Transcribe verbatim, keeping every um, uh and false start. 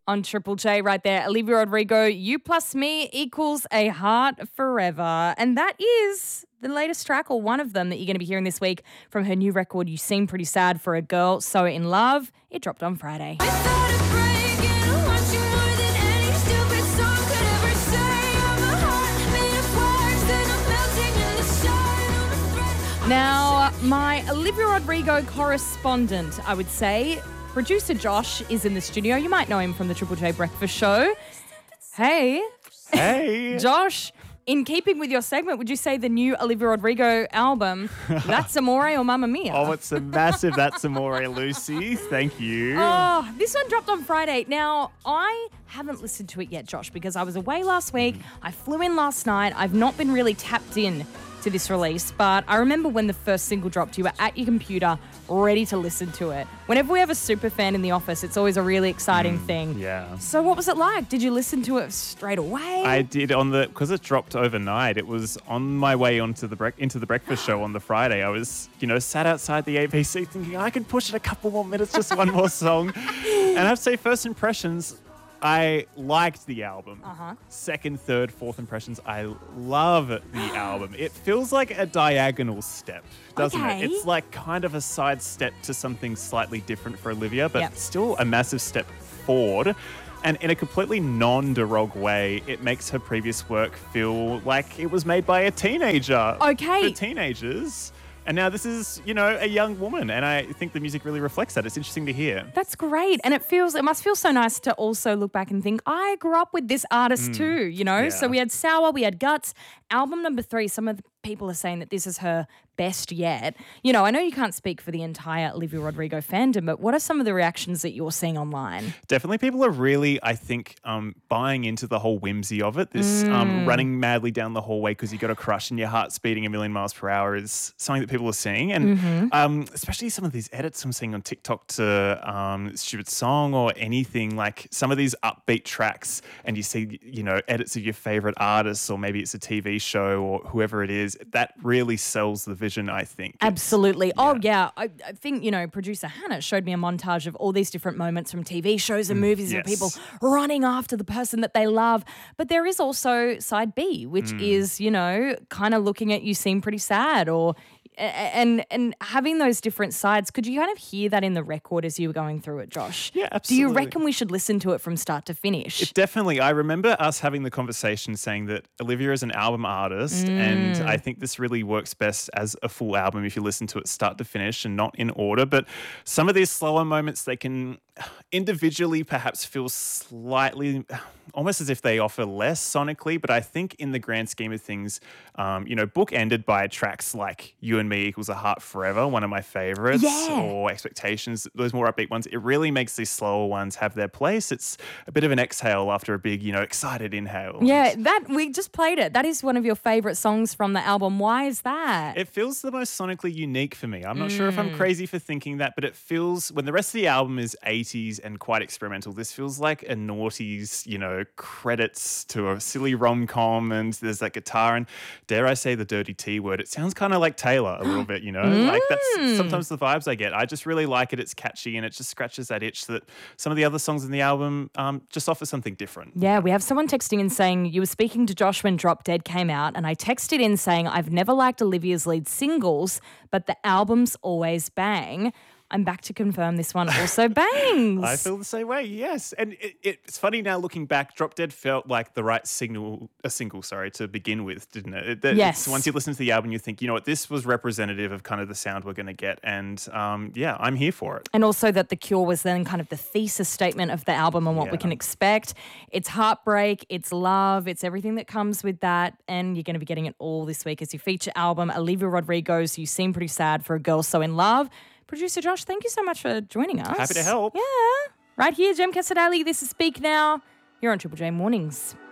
On Triple J right there, Olivia Rodrigo, You Plus Me equals A Heart Forever. And that is the latest track, or one of them, that you're going to be hearing this week from her new record, You Seem Pretty Sad for a Girl So In Love. It dropped on Friday. Now, my Olivia Rodrigo correspondent, I would say, producer Josh, is in the studio. You might know him from the Triple J Breakfast Show. Hey. Hey. Josh, in keeping with your segment, would you say the new Olivia Rodrigo album, That's Amore or Mamma Mia? Oh, it's a massive That's Amore, Lucy. Thank you. Oh, this one dropped on Friday. Now, I haven't listened to it yet, Josh, because I was away last week. I flew in last night. I've not been really tapped in to this release, but I remember when the first single dropped, you were at your computer ready to listen to it. Whenever we have a super fan in the office, it's always a really exciting Mm, thing. yeah. So what was it like? Did you listen to it straight away? I did on the because it dropped overnight. It was on my way onto the bre- into the breakfast show on the Friday. I was, you know, sat outside the A B C thinking I could push it a couple more minutes, just one more song. And I have to say, first impressions, I liked the album. Uh-huh. Second, third, fourth impressions, I love the album. It feels like a diagonal step, doesn't Okay. it? It's like kind of a side step to something slightly different for Olivia, but Yep. still a massive step forward. And in a completely non-Derog way, it makes her previous work feel like it was made by a teenager. Okay. For teenagers. And now this is, you know, a young woman. And I think the music really reflects that. It's interesting to hear. That's great. And it feels, it must feel so nice to also look back and think, I grew up with this artist too, you know? yeah. So we had Sour, we had Guts. Album number three, some of the people are saying that this is her best yet. You know, I know you can't speak for the entire Olivia Rodrigo fandom, but what are some of the reactions that you're seeing online? Definitely people are really, I think, um, buying into the whole whimsy of it. This um, running madly down the hallway because you got a crush and your heart's beating a million miles per hour is something that people are seeing. And um, especially some of these edits I'm seeing on TikTok to um, Stupid Song or anything, like some of these upbeat tracks, and you see, you know, edits of your favorite artists, or maybe it's a T V show or whoever it is. That really sells the vision, I think. It's- Absolutely. Oh, yeah. I, I think, you know, producer Hannah showed me a montage of all these different moments from T V shows and movies of yes. people running after the person that they love. But there is also side B, which is, you know, kind of looking at You Seem Pretty Sad, or and and having those different sides. Could you kind of hear that in the record as you were going through it, Josh? Yeah, Do absolutely. you reckon we should listen to it from start to finish? It definitely. I remember us having the conversation saying that Olivia is an album artist, and I think this really works best as a full album if you listen to it start to finish and not in order. But some of these slower moments, they can individually perhaps feel slightly almost as if they offer less sonically, but I think in the grand scheme of things, um, you know, bookended by tracks like You and Me Equals a Heart Forever, one of my favorites, Yeah. or Expectations, those more upbeat ones, it really makes these slower ones have their place. It's a bit of an exhale after a big, you know, excited inhale. Yeah, that we just played it. That is one of your favorite songs from the album. Why is that? It feels the most sonically unique for me. I'm not sure if I'm crazy for thinking that, but it feels, when the rest of the album is eighties and quite experimental, this feels like a noughties, you know, credits to a silly rom-com, and there's that guitar and, dare I say, the dirty T word. It sounds kind of like Taylor a little bit, you know? Like that's sometimes the vibes I get. I just really like it. It's catchy and it just scratches that itch that some of the other songs in the album um, just offer something different. Yeah, we have someone texting in saying, you were speaking to Josh when Drop Dead came out, and I texted in saying, I've never liked Olivia's lead singles, but the albums always bang. I'm back to confirm this one also bangs. I feel the same way, yes. And it, it's funny now looking back, Drop Dead felt like the right signal, a single, sorry, to begin with, didn't it? it it's- Yes. Once you listen to the album, you think, you know what, this was representative of kind of the sound we're going to get. And um, yeah, I'm here for it. And also that The Cure was then kind of the thesis statement of the album and what we Yeah. can expect. It's heartbreak, it's love, it's everything that comes with that. And you're going to be getting it all this week as your feature album, Olivia Rodrigo's You Seem Pretty Sad for a Girl So In Love. Producer Josh, thank you so much for joining us. Happy to help. Yeah. Right here, Jem Casadali. This is Speak Now. You're on Triple J Mornings.